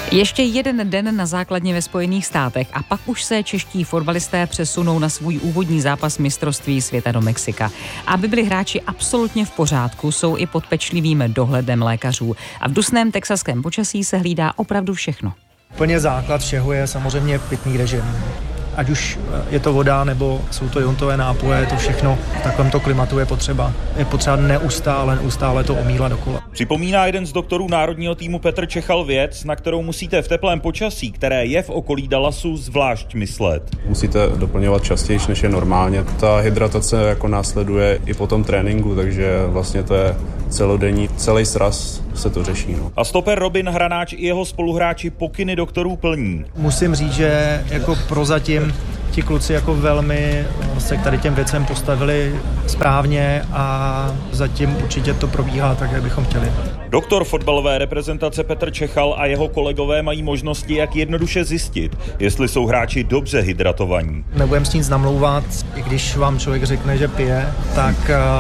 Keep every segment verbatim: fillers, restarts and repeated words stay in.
Ještě jeden den na základně ve Spojených státech a pak už se čeští fotbalisté přesunou na svůj úvodní zápas mistrovství světa do Mexika. Aby byli hráči absolutně v pořádku, jsou i pod pečlivým dohledem lékařů. A v dusném texaském počasí se hlídá opravdu všechno. Úplně základ všeho je samozřejmě pitný režim. Ať už je to voda, nebo jsou to jontové nápoje, to všechno v takovémto klimatu je potřeba. Je potřeba neustále, neustále to omílat dokola. Připomíná jeden z doktorů národního týmu Petr Čechal věc, na kterou musíte v teplém počasí, které je v okolí Dallasu, zvlášť myslet. Musíte doplňovat častěji, než je normálně. Ta hydratace jako následuje i po tom tréninku, takže vlastně to je celodenní, celý sraz se to řeší. No. A stoper Robin Hranáč i jeho spoluhráči pokyny doktorů plní. Musím říct, že jako prozatím ti kluci jako velmi se k tady těm věcem postavili správně a zatím určitě to probíhá tak, jak bychom chtěli. Doktor fotbalové reprezentace Petr Čechal a jeho kolegové mají možnosti, jak jednoduše zjistit, jestli jsou hráči dobře hydratovaní. Nebudem s nic namlouvat, i když vám člověk řekne, že pije, tak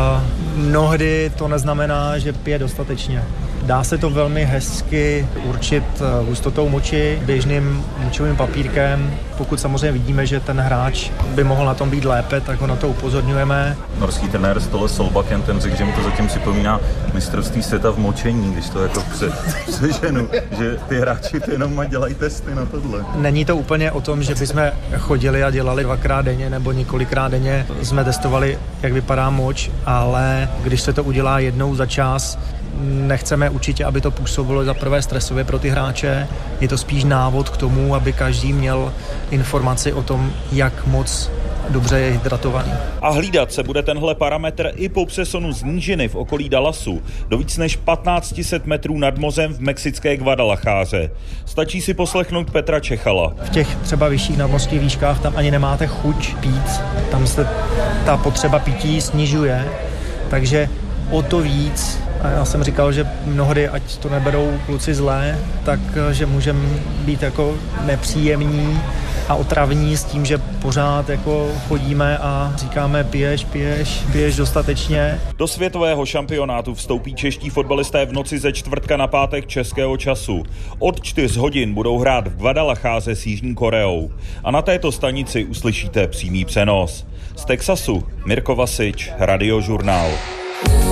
uh, mnohdy to neznamená, že pije dostatečně. Dá se to velmi hezky určit hustotou moči, běžným močovým papírkem. Pokud samozřejmě vidíme, že ten hráč by mohl na tom být lépe, tak ho na to upozorňujeme. Norský trenér Ståle Solbakken, ten řekl, že mu to zatím připomíná mistrovství světa v močení, když to jako pře- přeženu, že ty hráči ty jenom dělají testy na tohle. Není to úplně o tom, že bychom chodili a dělali dvakrát denně nebo několikrát denně jsme testovali, jak vypadá moč, ale když se to udělá jednou za čas, nechceme určitě, aby to působilo za prvé stresově pro ty hráče. Je to spíš návod k tomu, aby každý měl informaci o tom, jak moc dobře je hydratovaný. A hlídat se bude tenhle parametr i po přesunu z nížiny v okolí Dallasu do víc než patnáct set metrů nad mořem v mexické Guadalajáře. Stačí si poslechnout Petra Čechala. V těch třeba vyšších nadmořských výškách tam ani nemáte chuť pít, tam se ta potřeba pití snižuje, takže o to víc. A já jsem říkal, že mnohdy, ať to neberou kluci zlé, tak že můžeme být jako nepříjemní a otravní s tím, že pořád jako chodíme a říkáme piješ, piješ, piješ dostatečně. Do světového šampionátu vstoupí čeští fotbalisté v noci ze čtvrtka na pátek českého času. Od čtyř hodin budou hrát v Guadalajáře s Jižní Koreou. A na této stanici uslyšíte přímý přenos. Z Texasu Mirko Vasič, Radiožurnál.